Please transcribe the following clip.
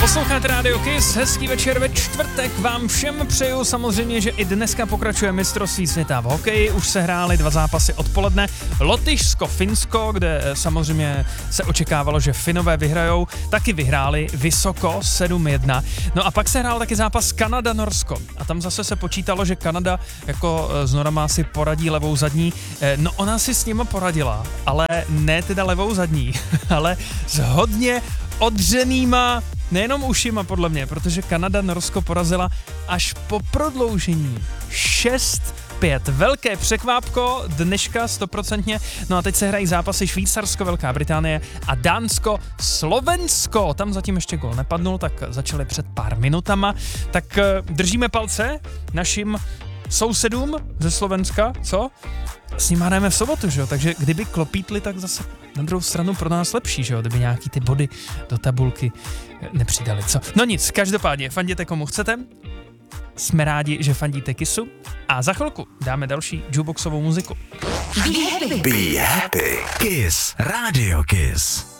Posloucháte Radio Kiss, hezký večer ve čtvrtek vám všem přeju. Samozřejmě, že i dneska pokračuje mistrovství světa v hokeji. Už se hrály 2 zápasy odpoledne. Lotyšsko-Finsko, kde samozřejmě se očekávalo, že Finové vyhrajou, taky vyhráli vysoko 7-1. No a pak se hrál taky zápas Kanada-Norsko. A tam zase se počítalo, že Kanada jako s Norama si poradí levou zadní. No ona si s nima poradila, ale ne teda levou zadní, ale s hodně odřenýma nejenom ušima podle mě, protože Kanada Norsko porazila až po prodloužení 6-5. Velké překvápko dneška 100%. No a teď se hrají zápasy Švýcarsko, Velká Británie a Dánsko, Slovensko. Tam zatím ještě gól nepadnul, tak začali před pár minutama. Tak držíme palce našim sousedům ze Slovenska, co? S nimi hrajeme v sobotu, že jo? Takže kdyby klopítli, tak zase na druhou stranu pro nás lepší, že jo? Kdyby nějaký ty body do tabulky nepřidali, co? No nic, každopádně, fanděte komu chcete. Jsme rádi, že fandíte Kissu a za chvilku dáme další jukeboxovou muziku. Be happy. Be happy. Kiss. Radio Kiss.